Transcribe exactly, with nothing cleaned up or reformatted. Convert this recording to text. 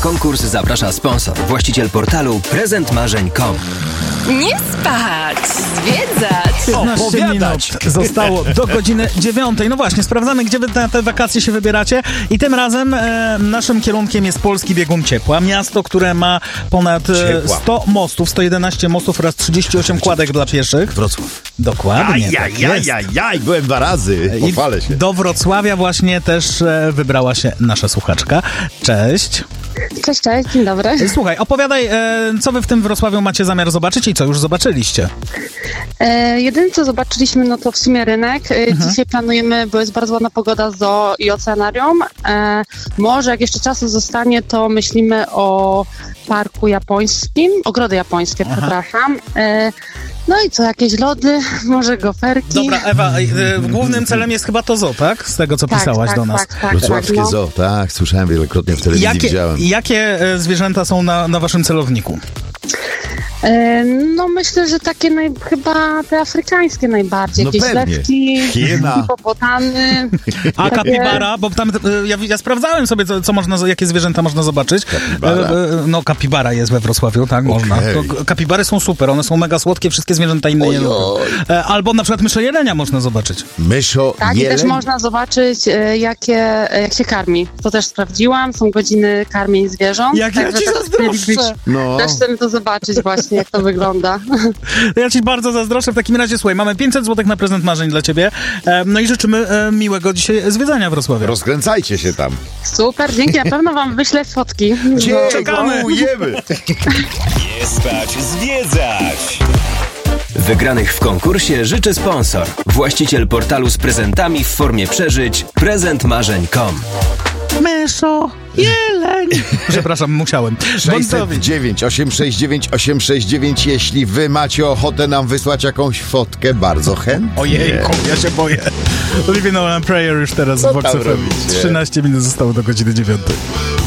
konkurs zaprasza sponsor, właściciel portalu prezent marzeń kropka com. Nie spać, zwiedzać. piętnaście minut zostało do godziny dziewiątej. No właśnie, sprawdzamy, gdzie wy na te wakacje się wybieracie i tym razem e, naszym kierunkiem jest Polski Biegun Ciepła. Miasto, które ma ponad e, sto mostów, sto jedenaście mostów oraz trzydzieści osiem kładek dla pieszych. Wrocław. Dokładnie. Ajajajajaj, byłem dwa razy. Pochwalę się. Do Wrocławia właśnie też e, wybrała się nasza słuchaczka. Cześć. Cześć, cześć, dzień dobry. Słuchaj, opowiadaj, e, co wy w tym Wrocławiu macie zamiar zobaczyć i co już zobaczyliście? E, jedyne, co zobaczyliśmy, no to w sumie rynek. E, mhm. Dzisiaj planujemy, bo jest bardzo ładna pogoda, zoo i oceanarium. E, może jak jeszcze czasu zostanie, to myślimy o parku japońskim, ogrody japońskie, Aha. przepraszam. E, no i co, jakieś lody, może goferki. Dobra, Ewa, e, głównym celem jest chyba to zoo, tak? Z tego, co tak, pisałaś tak, do nas. Tak, tak, Wrocławskie tak, no. zoo, tak, słyszałem wielokrotnie w telewizji, jakie, widziałem. Jakie e, zwierzęta są na, na waszym celowniku? E, no myślę, że takie naj, chyba te afrykańskie najbardziej. No Jakieś pewnie. lewki, Hiena. hipopotamy. A kapibara, bo tam ja, ja sprawdzałem sobie, co, co można, jakie zwierzęta można zobaczyć. Kapibara. E, no kapibara jest we Wrocławiu, tak, okay. można. To, kapibary są super, one są mega słodkie, wszystkie zwierzęta inne je lubią. E, albo na przykład myszo jelenia można zobaczyć. Myszo Tak, jeleń? i też można zobaczyć, e, jakie, e, jak się karmi. To też sprawdziłam, są godziny karmień zwierząt. Jak ja ci zazdroszczę! No. Też chcemy to zobaczyć właśnie, jak to wygląda. Ja ci bardzo zazdroszczę. W takim razie, słuchaj, mamy pięćset złotych na prezent marzeń dla ciebie. E, no i życzymy e, miłego dzisiaj zwiedzania Wrocławia. Rozkręcajcie się tam. Super, dzięki. Na pewno wam wyślę fotki. Czekamy. Dziękujemy. Nie spać, zwiedzać. Wygranych w konkursie życzy sponsor, właściciel portalu z prezentami w formie przeżyć prezent marzeń kropka com. Myszo, jeleń. Przepraszam, musiałem. sześćset dziewięć osiem sześć dziewięć osiem sześć dziewięć. Jeśli wy macie ochotę nam wysłać jakąś fotkę, bardzo chętnie. Ojejku, ja się boję. Living on a Prayer już teraz w Vox F M. trzynaście minut zostało do godziny dziewiątej.